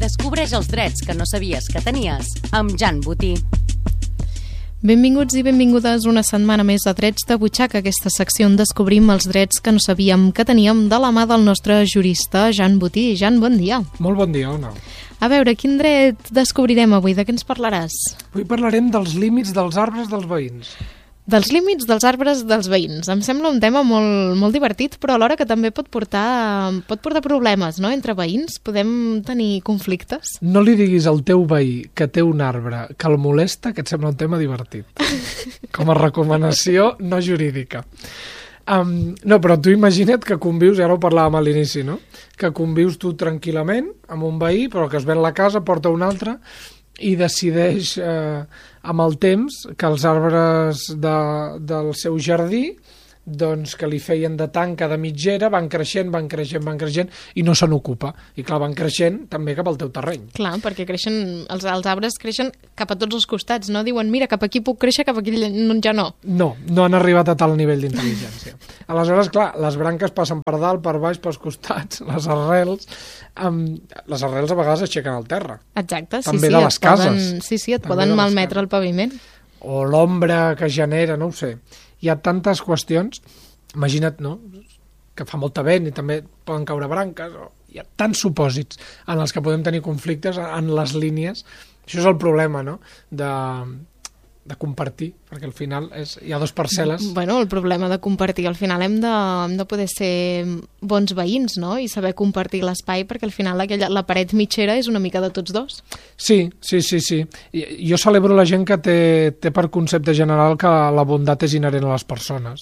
Descobreix els drets que no sabies que tenies amb Jan Botí. Benvinguts i benvingudes una setmana més a Drets de Butxaca, aquesta secció on descobrim els drets que no sabíem que teníem de la mà del nostre jurista Jan Botí. Jan, bon dia. Molt bon dia, Ona. A veure, quin dret descobrirem avui? De què ens parlaràs? Avui parlarem dels límits dels arbres dels veïns. Dels límits dels arbres dels veïns. Em sembla un tema molt divertit, però alhora que també pot portar problemes, no?, entre veïns. Podem tenir conflictes. No li diguis al teu veí que té un arbre que el molesta, que et sembla un tema divertit. Com a recomanació no jurídica. No, però tu imagina't que convius, i ara ho parlàvem a l'inici, no?, que convius tu tranquil·lament amb un veí, però que es ven la casa, porta un altre, i decideix amb el temps que els arbres del seu jardí, doncs, que li feien de tanca de mitgera, van creixent i no se n'ocupa. I clar, van creixent també cap al teu terreny. Clar, perquè creixen, els arbres creixen cap a tots els costats, no? Diuen, mira, cap aquí puc créixer, cap aquí ja no. No han arribat a tal nivell d'intel·ligència. Aleshores, clar, les branques passen per dalt, per baix, pels costats, les arrels a vegades aixequen el terra. Exacte, també de les cases. Et poden malmetre el paviment. O l'ombra que genera, no ho sé. Hi ha tantes qüestions, imagina't, no?, que fa molta vent i també poden caure branques, hi ha tants supòsits en els que podem tenir conflictes en les línies. Això és el problema, no?, de compartir, perquè al final hi ha dues parcel·les. Bueno, el problema de compartir, al final hem de poder ser bons veïns, no?, i saber compartir l'espai, perquè al final la paret mitgera és una mica de tots dos. Sí. Jo celebro la gent que té per concepte general que la bondat és inherent a les persones.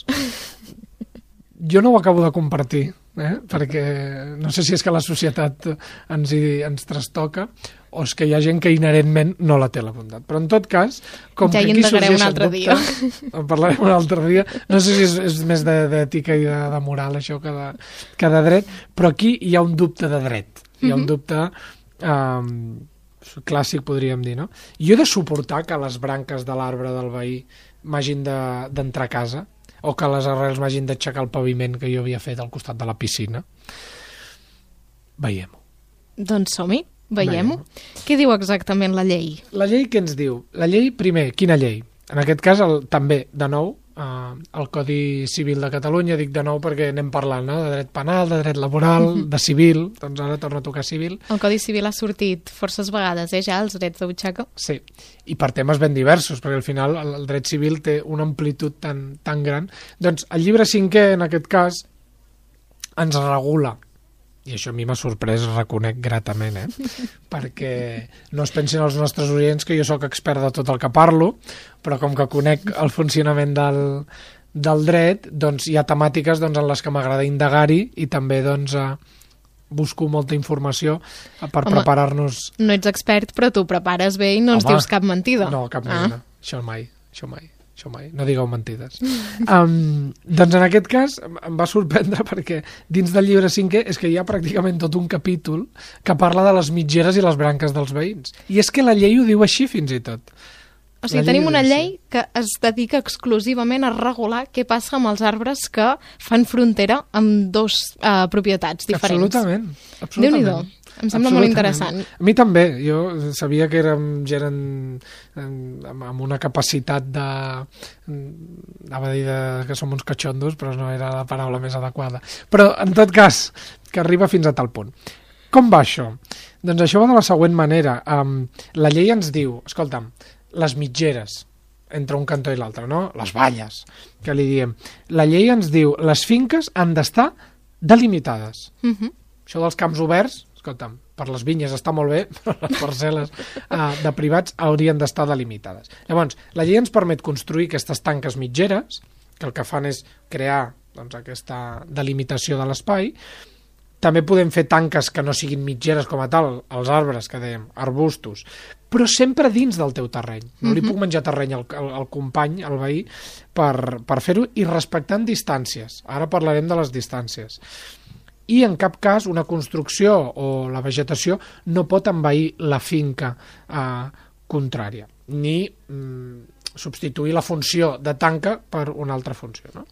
Jo no ho acabo de compartir, perquè no sé si és que la societat ens trastoca o és que hi ha gent que inherentment no la té, la bondat. Però en tot cas, com ja que aquí sorgeix un altre dia. En parlarem un altre dia. No sé si és més d'ètica i de moral això que de dret, però aquí hi ha un dubte de dret. Hi ha un dubte clàssic, podríem dir, no? Jo he de suportar que les branques de l'arbre del veí m'hagin d'entrar a casa, o que les arrels m'hagin d'aixecar el paviment que jo havia fet al costat de la piscina. Veiem-ho. Doncs som-hi, veiem-ho. Què diu exactament la llei? La llei què ens diu? La llei, primer, quina llei? En aquest cas, també, de nou, el Codi Civil de Catalunya, dic de nou perquè anem parlant, no?, de dret penal, de dret laboral, de civil, doncs ara torna a tocar civil. El Codi Civil ha sortit forces vegades, ja, els drets de butxaca. Sí, i per temes ben diversos, perquè al final el dret civil té una amplitud tan gran. Doncs el llibre 5è, en aquest cas, ens regula, i això a mi m'ha sorprès, reconec gratament, perquè no es pensin els nostres oients que jo sóc expert de tot el que parlo, però com que conec el funcionament del dret, doncs hi ha temàtiques en les que m'agrada indagar-hi i també busco molta informació per preparar-nos. No ets expert, però tu prepares bé i no ens dius cap mentida. No, cap mentida. Això mai. No digueu mentides. Doncs en aquest cas em va sorprendre perquè dins del llibre 5è és que hi ha pràcticament tot un capítol que parla de les mitgeres i les branques dels veïns. I és que la llei ho diu així fins i tot. O sigui, tenim una llei que es dedica exclusivament a regular què passa amb els arbres que fan frontera amb dos propietats diferents. Absolutament. Déu-n'hi-do. Em sembla molt interessant. A mi també. Jo sabia que eren amb una capacitat anava a dir que som uns catxondos, però no era la paraula més adequada. Però, en tot cas, que arriba fins a tal punt. Com va això? Doncs això va de la següent manera. La llei ens diu, escolta'm, les mitgeres entre un cantó i l'altre, no? Les valles, que li diem. La llei ens diu, les finques han d'estar delimitades. Això dels camps oberts, escolta'm, per les vinyes està molt bé, però les parcel·les de privats haurien d'estar delimitades. Llavors, la llei ens permet construir aquestes tanques mitgeres, que el que fan és crear aquesta delimitació de l'espai. També podem fer tanques que no siguin mitgeres com a tal, els arbres, que dèiem, arbustos, però sempre dins del teu terreny. No li puc menjar terreny al company, al veí, per fer-ho, i respectant distàncies. Ara parlarem de les distàncies. I en cap cas una construcció o la vegetació no pot envair la finca contrària, ni substituir la funció de tanca per una altra funció, no?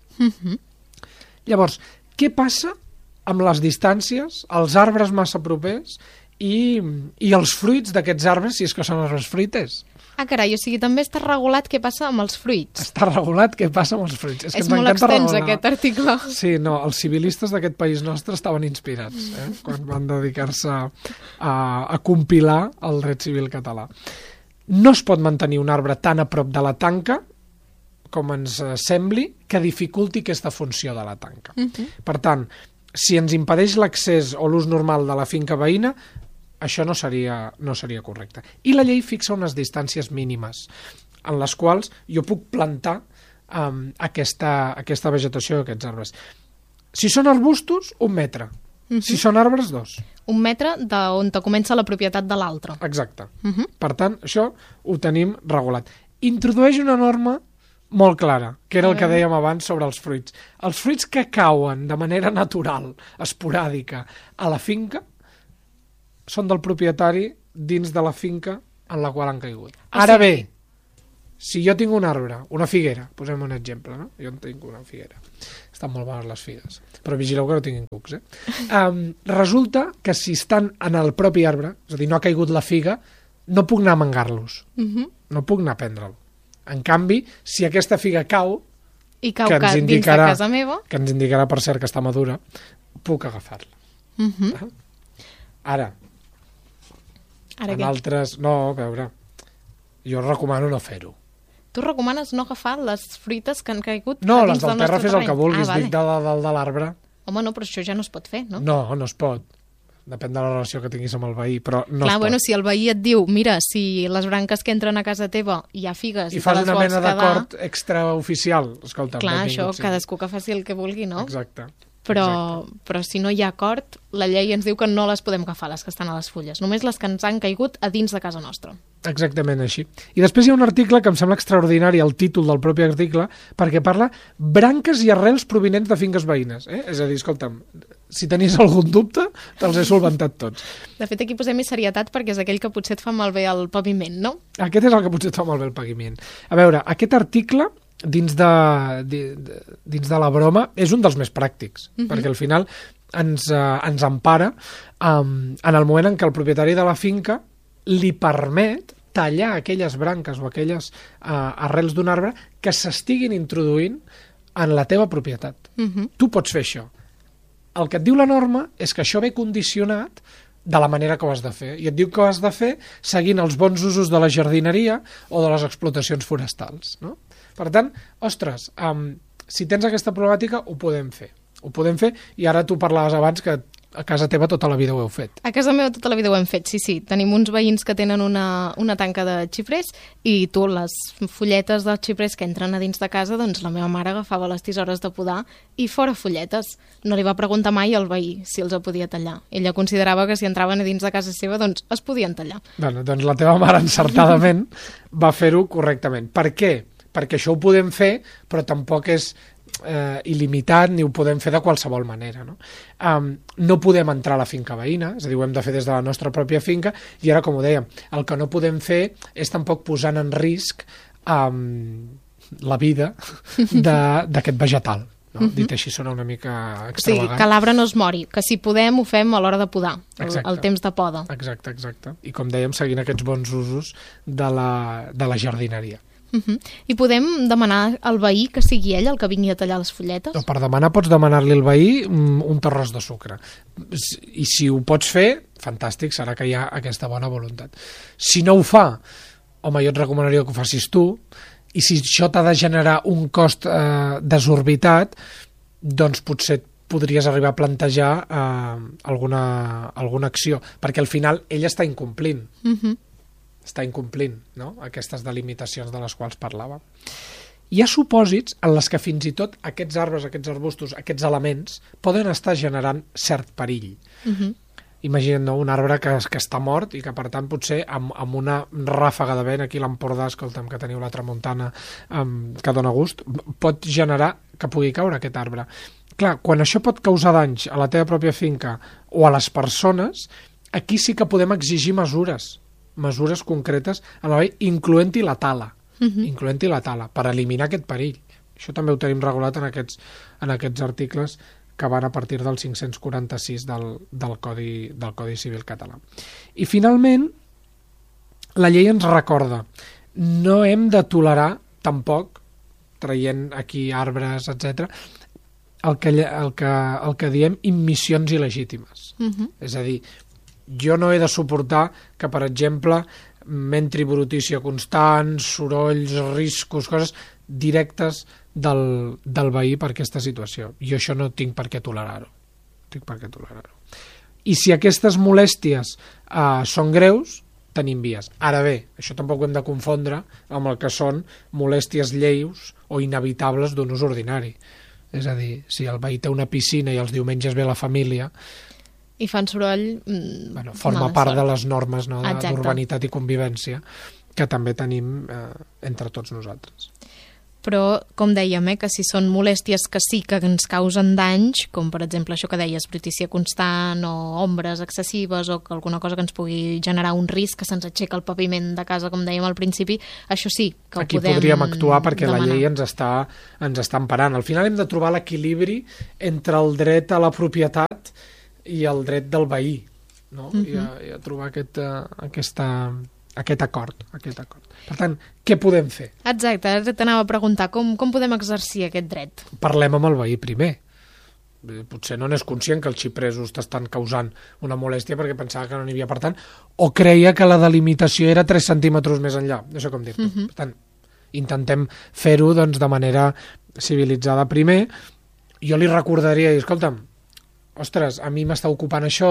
Llavors, què passa amb les distàncies, els arbres massa propers i els fruits d'aquests arbres, si és que són arbres fruiters. Ah, carai, o sigui, també està regulat què passa amb els fruits. Està regulat què passa amb els fruits. És molt extens, aquest article. Sí, no, els civilistes d'aquest país nostre estaven inspirats quan van dedicar-se a compilar el dret civil català. No es pot mantenir un arbre tan a prop de la tanca com ens sembli que dificulti aquesta funció de la tanca. Per tant, si ens impedeix l'accés o l'ús normal de la finca veïna, això no seria correcte. I la llei fixa unes distàncies mínimes en les quals jo puc plantar aquesta vegetació d'aquests arbres. Si són arbustos, 1 metre. Si són arbres, 2. 1 metre d'on comença la propietat de l'altre. Exacte. Per tant, això ho tenim regulat. Introdueix una norma molt clara, que era el que dèiem abans sobre els fruits. Els fruits que cauen de manera natural, esporàdica, a la finca, són del propietari dins de la finca en la qual han caigut. Ara bé, si jo tinc un arbre, una figuera, posem un exemple, no? Jo en tinc una figuera. Estan molt bones les figues, però vigileu que no tinguin cucs, resulta que si estan en el propi arbre, és a dir, no ha caigut la figa, no puc anar a mangar-los. No puc anar a prendre'l. En canvi, si aquesta figa cau, i cau dins de casa meva, que ens indicarà per cert que està madura, puc agafar-la. Ara en altres... No, a veure, jo recomano no fer-ho. Tu recomanes no agafar les fruites que han caigut no, a dins del nostre terreny? No, les del terra fes el que vulguis, dic de l'arbre. Home, no, però això ja no es pot fer, no? No es pot. Depèn de la relació que tinguis amb el veí, però no es pot. Bueno, si el veí et diu, mira, si les branques que entren a casa teva hi ha figues i fas una mena d'acord extraoficial, escolta. Clar, això, cadascú que faci el que vulgui, no? Exacte. Però si no hi ha acord, la llei ens diu que no les podem agafar, les que estan a les fulles, només les que ens han caigut a dins de casa nostra. Exactament així. I després hi ha un article que em sembla extraordinari, el títol del propi article, perquè parla branques i arrels provinents de finques veïnes. És a dir, escolta'm, si tenies algun dubte, te'ls he solventat tots. De fet, aquí posem més serietat perquè és aquell que potser et fa malbé el paviment, no? Aquest és el que potser et fa malbé el paviment. A veure, aquest article, dins de la broma, és un dels més pràctics, perquè al final ens empara en el moment en què el propietari de la finca li permet tallar aquelles branques o aquelles arrels d'un arbre que s'estiguin introduint en la teva propietat. Tu pots fer això. El que et diu la norma és que això ve condicionat de la manera que ho has de fer. I et diu que ho has de fer seguint els bons usos de la jardineria o de les explotacions forestals, no? Per tant, ostres, si tens aquesta problemàtica, ho podem fer. Ho podem fer, i ara tu parlaves abans que a casa teva tota la vida ho heu fet. A casa meva tota la vida ho hem fet, sí. Tenim uns veïns que tenen una tanca de xiprers i tu, les folletes dels xiprers que entren a dins de casa, doncs la meva mare agafava les tisores de podar i fora folletes. No li va preguntar mai al veí si els podia tallar. Ella considerava que si entraven a dins de casa seva, doncs es podien tallar. Doncs la teva mare encertadament va fer-ho correctament. Per què? Perquè això ho podem fer, però tampoc és il·limitat ni ho podem fer de qualsevol manera. No podem entrar a la finca veïna, és a dir, ho hem de fer des de la nostra pròpia finca, i ara, com ho dèiem, el que no podem fer és tampoc posant en risc la vida d'aquest vegetal. Dit així sona una mica extravagant. O sigui, que l'arbre no es mori, que si podem ho fem a l'hora de podar, el temps de poda. Exacte. I com dèiem, seguint aquests bons usos de la jardineria. I podem demanar al veí que sigui ell el que vingui a tallar les folletes? Per demanar pots demanar-li al veí un terròs de sucre. I si ho pots fer, fantàstic, serà que hi ha aquesta bona voluntat. Si no ho fa, home, jo et recomanaria que ho facis tu, i si això t'ha de generar un cost desorbitat, doncs potser podries arribar a plantejar alguna acció, perquè al final ell està incomplint. Està incomplint, no?, aquestes delimitacions de les quals parlàvem. Hi ha supòsits en les que fins i tot aquests arbres, aquests arbustos, aquests elements poden estar generant cert perill. Imagina't, no?, un arbre que està mort i que, per tant, potser amb una ràfaga de vent, aquí a l'Empordà, escolta'm, que teniu la tramuntana que dona gust, pot generar que pugui caure aquest arbre. Clar, quan això pot causar danys a la teva pròpia finca o a les persones, aquí sí que podem exigir mesures concretes, incloent-hi la tala, per eliminar aquest perill. Això també ho tenim regulat en aquests articles que van a partir del 546 del Codi Civil català. I finalment, la llei ens recorda, no hem de tolerar tampoc, traient aquí arbres, etc., el que diem immissions il·legítimes. És a dir, jo no he de suportar que, per exemple, m'entri brutícia constant, sorolls, riscos, coses directes del veí per aquesta situació. Jo això no tinc per què tolerar-ho. I si aquestes molèsties són greus, tenim vies. Ara bé, això tampoc ho hem de confondre amb el que són molèsties lleus o inevitables d'un ús ordinari. És a dir, si el veí té una piscina i els diumenges ve la família... I fan soroll... forma part de les normes, no, d'urbanitat i convivència que també tenim entre tots nosaltres. Però, com dèiem, que si són molèsties que sí que ens causen danys, com per exemple això que deies, brutícia constant o ombres excessives o que alguna cosa que ens pugui generar un risc, que se'ns aixeca el paviment de casa, com dèiem al principi, això sí que ho aquí podem podríem actuar perquè demanar. La llei ens està emparant. Al final hem de trobar l'equilibri entre el dret a la propietat i el dret del veí, no? I a trobar aquest acord. Per tant, què podem fer? Exacte, ara t'anava a preguntar com podem exercir aquest dret? Parlem amb el veí primer. Potser no n'és conscient que els xipresos t'estan causant una molèstia perquè pensava que no n'hi havia, per tant, o creia que la delimitació era 3 centímetres més enllà. No sé com dir-te. Per tant, intentem fer-ho doncs, de manera civilitzada primer. Jo li recordaria, escolta'm, ostres, a mi m'està ocupant això,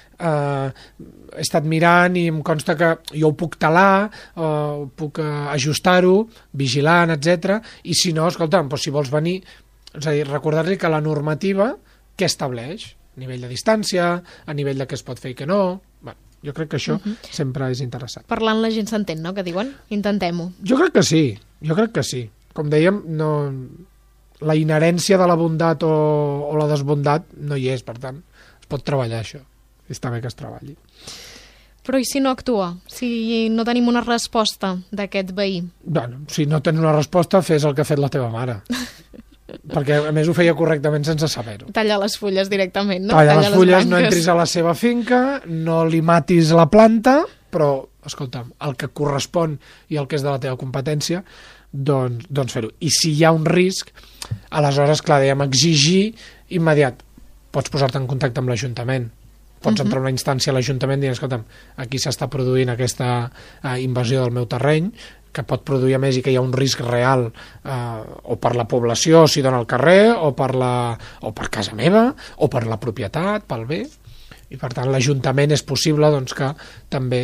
he estat mirant i em consta que jo ho puc talar, puc ajustar-ho, vigilant, etc. I si no, escolta'm, doncs si vols venir, és a dir, recordar-li que la normativa què estableix? A nivell de distància, a nivell de què es pot fer i què no... Bé, jo crec que això sempre és interessant. Parlant la gent s'entén, no?, que diuen? Intentem-ho. Jo crec que sí. Com dèiem, no... la inherència de la bondat o la desbondat no hi és, per tant, es pot treballar això. Està bé que es treballi. Però i si no actua? Si no tenim una resposta d'aquest veí? Bueno, si no tens una resposta, fes el que ha fet la teva mare. Perquè, a més, ho feia correctament sense saber-ho. Tallar les fulles directament, no? Tallar les fulles, no entris a la seva finca, no li matis la planta, però, escolta'm, el que correspon i el que és de la teva competència, doncs fer-ho. I si hi ha un risc, aleshores, clar, dèiem, exigir immediat. Pots posar-te en contacte amb l'Ajuntament, pots entrar a una instància a l'Ajuntament i dir, escolta'm, aquí s'està produint aquesta invasió del meu terreny, que pot produir a més i que hi ha un risc real o per la població si dona al carrer o per casa meva o per la propietat, pel bé, i per tant l'Ajuntament és possible doncs, que també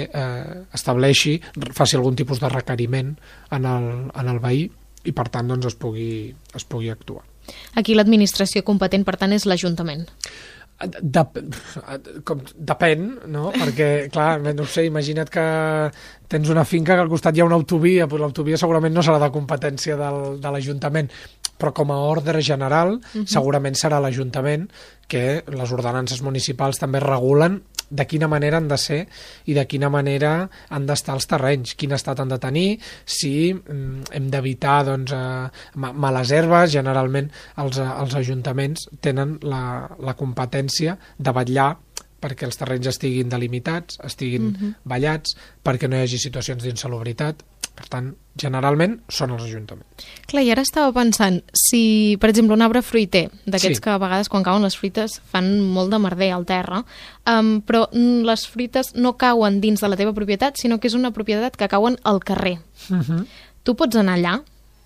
faci algun tipus de requeriment en el veí i per tant doncs, es pugui actuar. Aquí l'administració competent, per tant, és l'Ajuntament. Depèn, no? Perquè, clar, no sé, imagina't que tens una finca que al costat hi ha una autovia, però l'autovia segurament no serà de competència de l'Ajuntament, però com a ordre general segurament serà l'Ajuntament, que les ordenances municipals també regulen de quina manera han de ser i de quina manera han d'estar els terrenys, quin estat han de tenir, si hem d'evitar doncs, males herbes. Generalment els ajuntaments tenen la competència de vetllar perquè els terrenys estiguin delimitats, estiguin vallats, perquè no hi hagi situacions d'insalubritat. Per tant, generalment són els ajuntaments. Clar, i ara estava pensant, si, per exemple, un arbre fruiter, d'aquests que a vegades quan cauen les fruites fan molt de merder al terra, però les fruites no cauen dins de la teva propietat, sinó que és una propietat que cauen al carrer. Tu pots anar allà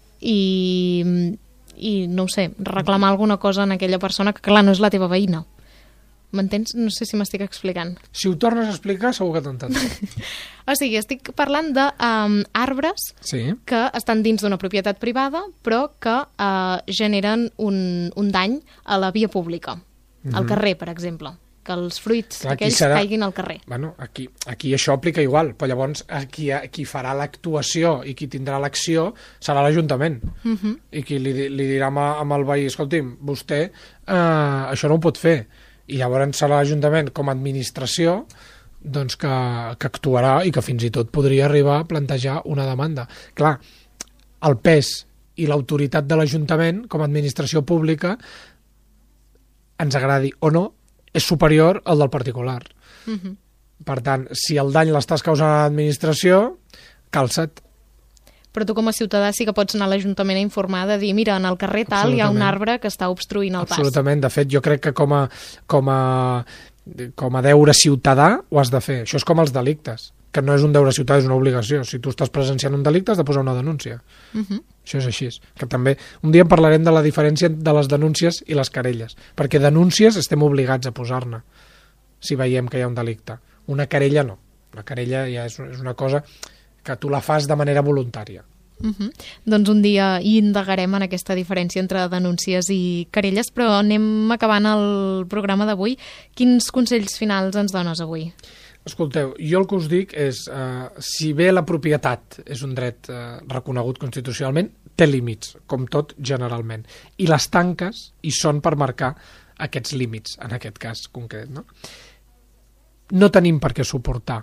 i no ho sé, reclamar alguna cosa en aquella persona que, clar, no és la teva veïna. M'entens? No sé si m'estic explicant. Si ho tornes a explicar, segur que t'entendré. O sigui, estic parlant d'arbres que estan dins d'una propietat privada, però que generen un dany a la via pública, al carrer, per exemple. Que els fruits aquells caiguin al carrer. Bueno, aquí això aplica igual, però llavors qui farà l'actuació i qui tindrà l'acció serà l'Ajuntament. I qui li dirà amb el veí, escolti'm, vostè això no ho pot fer. I llavors serà l'Ajuntament com a administració doncs que actuarà i que fins i tot podria arribar a plantejar una demanda. Clar, el pes i l'autoritat de l'Ajuntament com a administració pública ens agradi o no, és superior al del particular. Per tant, si el dany l'estàs causant a l'administració, calça't. Però tu com a ciutadà sí que pots anar a l'Ajuntament a informar de dir, mira, en el carrer tal hi ha un arbre que està obstruint el pas. Absolutament. De fet, jo crec que com a deure ciutadà ho has de fer. Això és com els delictes, que no és un deure ciutadà, és una obligació. Si tu estàs presenciant un delicte, has de posar una denúncia. Això és així. Que també, un dia en parlarem de la diferència de les denúncies i les querelles, perquè denúncies estem obligats a posar-ne si veiem que hi ha un delicte. Una querella no. Una querella ja és una cosa que tu la fas de manera voluntària. Doncs un dia hi indagarem en aquesta diferència entre denúncies i querelles, però anem acabant el programa d'avui. Quins consells finals ens dones avui? Escolteu, jo el que us dic és, si bé la propietat és un dret reconegut constitucionalment, té límits, com tot generalment. I les tanques hi són per marcar aquests límits, en aquest cas concret. No tenim per què suportar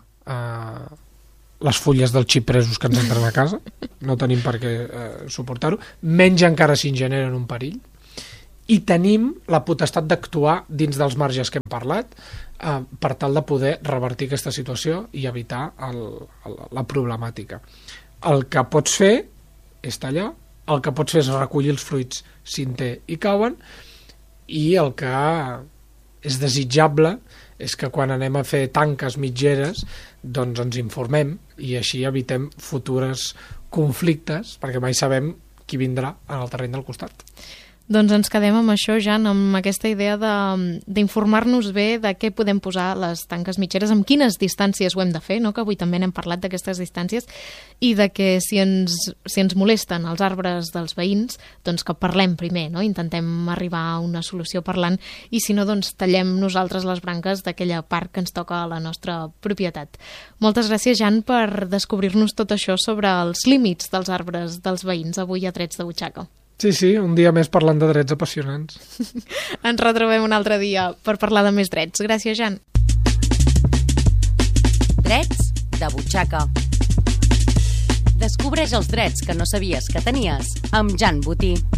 les fulles dels xipresos que ens entren a casa, no tenim per què suportar-ho, menys encara si en generen un perill, i tenim la potestat d'actuar dins dels marges que hem parlat per tal de poder revertir aquesta situació i evitar la problemàtica. El que pots fer és tallar, el que pots fer és recollir els fruits si en té i cauen, i el que és desitjable és que quan anem a fer tanques mitgeres doncs ens informem i així evitem futures conflictes, perquè mai sabem qui vindrà en el terreny del costat. Doncs ens quedem amb això, Jan, amb aquesta idea d'informar-nos bé de què podem posar les tanques mitgeres, amb quines distàncies ho hem de fer, no? Que avui també n'hem parlat d'aquestes distàncies, i de que si ens molesten els arbres dels veïns, doncs que parlem primer, no? Intentem arribar a una solució parlant, i si no, doncs tallem nosaltres les branques d'aquella part que ens toca a la nostra propietat. Moltes gràcies, Jan, per descobrir-nos tot això sobre els límits dels arbres dels veïns avui a Drets de Butxaca. Sí, un dia més parlant de drets apassionants. Ens retrobem un altre dia per parlar de més drets. Gràcies, Jan. Drets de Butxaca. Descobreix els drets que no sabies que tenies amb Jan Botí.